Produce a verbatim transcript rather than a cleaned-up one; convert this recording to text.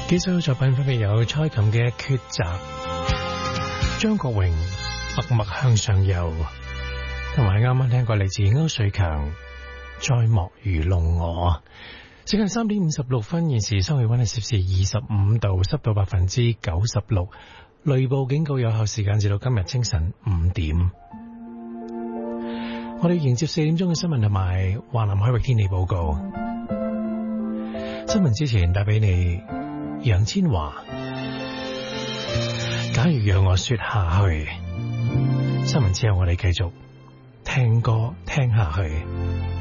幾首作品分別有蔡琴嘅《抉擇》、張國榮《默默向上游》，同埋啱啱聽過嚟自歐瑞強《再莫愚弄我》。接近三點五十六分，現時室氣溫係攝氏二十五度，濕度百分之九十六，雷暴警告有效時間至到今日清晨五點。我哋迎接四點鐘嘅新聞同埋華南海域天氣報告。新聞之前帶俾你楊千嬅，假如讓我說下去。新聞之後我哋繼續聽歌聽下去。